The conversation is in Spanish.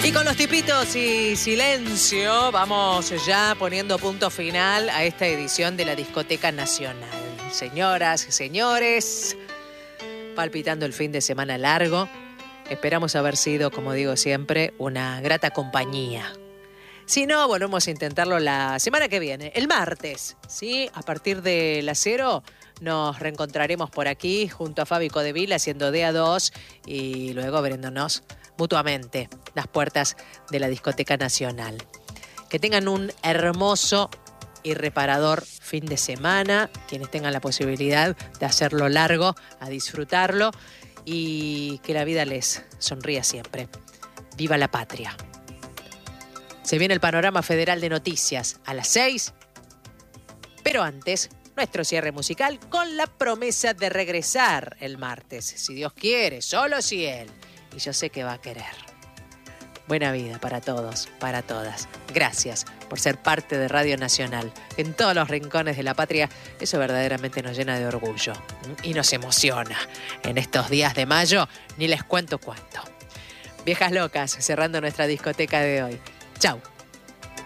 Y con los tipitos y silencio vamos ya poniendo punto final a esta edición de la Discoteca Nacional. Señoras y señores, palpitando el fin de semana largo, esperamos haber sido, como digo siempre, una grata compañía. Si no, volvemos a intentarlo la semana que viene, el martes, ¿sí? A partir de las 0 nos reencontraremos por aquí junto a Fabi Codevil haciendo DA2 y luego abriéndonos mutuamente las puertas de la Discoteca Nacional. Que tengan un hermoso y reparador fin de semana, quienes tengan la posibilidad de hacerlo largo, a disfrutarlo y que la vida les sonría siempre. ¡Viva la patria! Se viene el panorama federal de noticias a las 6, pero antes, nuestro cierre musical con la promesa de regresar el martes, si Dios quiere, solo si Él. Y yo sé que va a querer. Buena vida para todos, para todas. Gracias por ser parte de Radio Nacional. En todos los rincones de la patria, eso verdaderamente nos llena de orgullo y nos emociona. En estos días de mayo, ni les cuento cuánto. Viejas locas, cerrando nuestra discoteca de hoy. Chau.